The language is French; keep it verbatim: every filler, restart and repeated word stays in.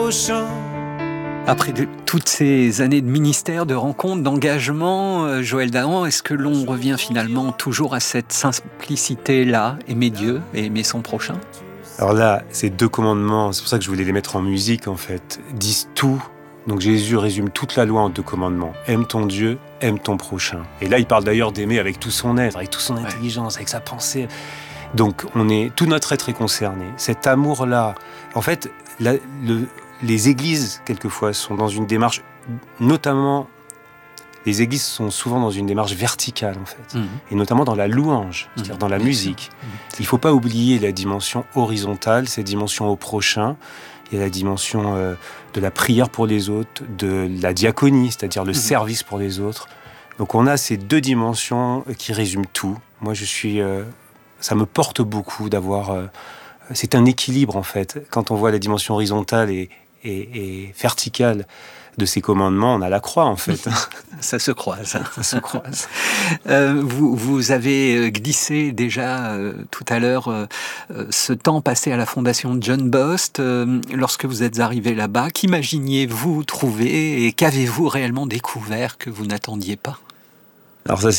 prochain. Après de, toutes ces années de ministère, de rencontres, d'engagement, euh, Joël Dahan, est-ce que l'on revient finalement toujours à cette simplicité-là, aimer Dieu et aimer son prochain ? Alors là, ces deux commandements, c'est pour ça que je voulais les mettre en musique en fait, disent tout. Donc Jésus résume toute la loi en deux commandements. Aime ton Dieu, aime ton prochain. Et là, il parle d'ailleurs d'aimer avec tout son être, avec toute son intelligence, avec sa pensée. Donc on est, tout notre être est concerné. Cet amour-là, en fait, la, le... les églises, quelquefois, sont dans une démarche, notamment, les églises sont souvent dans une démarche verticale, en fait, mmh. et notamment dans la louange, c'est-à-dire mmh. dans la musique. Mmh. Il ne faut pas oublier la dimension horizontale, cette dimension au prochain. Il y a la dimension euh, de la prière pour les autres, de la diaconie, c'est-à-dire le mmh. service pour les autres. Donc on a ces deux dimensions qui résument tout. Moi, je suis, euh, ça me porte beaucoup d'avoir... Euh, c'est un équilibre, en fait. Quand on voit la dimension horizontale et Et, et verticale de ces commandements, on a la croix en fait. Ça se croise. Ça se croise. Euh, vous, vous avez glissé déjà euh, tout à l'heure euh, ce temps passé à la fondation John Bost. Euh, lorsque vous êtes arrivé là-bas, qu'imaginiez-vous trouver et qu'avez-vous réellement découvert que vous n'attendiez pas ? Alors ça,